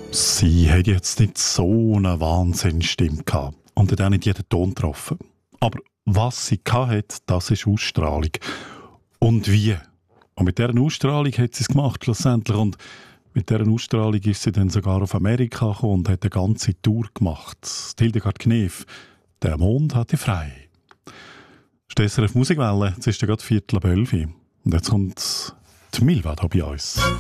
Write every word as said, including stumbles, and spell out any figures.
Sie hat jetzt nicht so eine Wahnsinnsstimme gehabt und hat auch nicht jeden Ton getroffen. Aber was sie hatte, das ist Ausstrahlung. Und wie? Und mit dieser Ausstrahlung hat sie es gemacht schlussendlich. Und mit dieser Ausstrahlung ist sie dann sogar auf Amerika gekommen und hat eine ganze Tour gemacht. Hildegard Knef, «Der Mond hatte frei». Stesser auf Musikwelle, jetzt ist gerade Viertel ab elf. Und jetzt kommt die Milva hier bei uns.